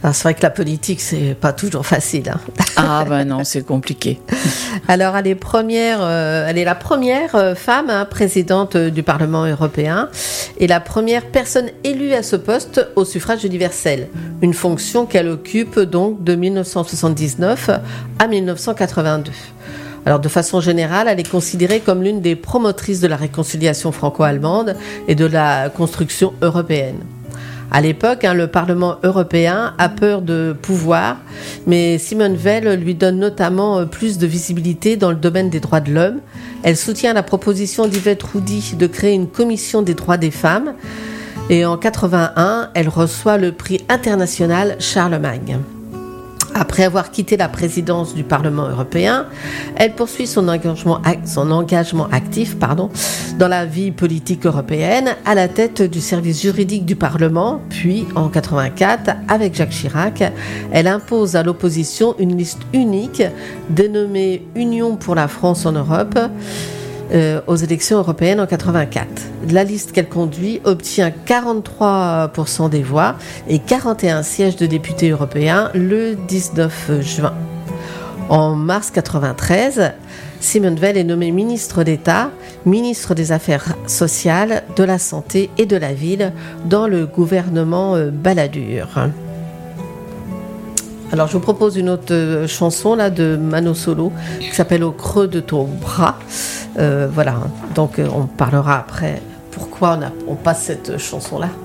Alors, c'est vrai que la politique, c'est pas toujours facile. Ah ben non, c'est compliqué. Alors, elle est la première femme présidente du Parlement européen et la première personne élue à ce poste au suffrage universel. Une fonction qu'elle occupe donc de 1979 à 1982. Alors, de façon générale, elle est considérée comme l'une des promotrices de la réconciliation franco-allemande et de la construction européenne. À l'époque, le Parlement européen a peur de pouvoir, mais Simone Veil lui donne notamment plus de visibilité dans le domaine des droits de l'homme. Elle soutient la proposition d'Yvette Roudy de créer une commission des droits des femmes. Et en 81, elle reçoit le prix international Charlemagne. Après avoir quitté la présidence du Parlement européen, elle poursuit son engagement actif dans la vie politique européenne à la tête du service juridique du Parlement. Puis, en 84, avec Jacques Chirac, elle impose à l'opposition une liste unique dénommée Union pour la France en Europe aux élections européennes en 84. La liste qu'elle conduit obtient 43% des voix et 41 sièges de députés européens le 19 juin. En mars 93, Simone Veil est nommée ministre d'État, ministre des Affaires sociales, de la Santé et de la Ville dans le gouvernement Balladur. Alors, je vous propose une autre chanson là, de Mano Solo qui s'appelle Au creux de ton bras. Voilà, donc on parlera après pourquoi on passe cette chanson-là.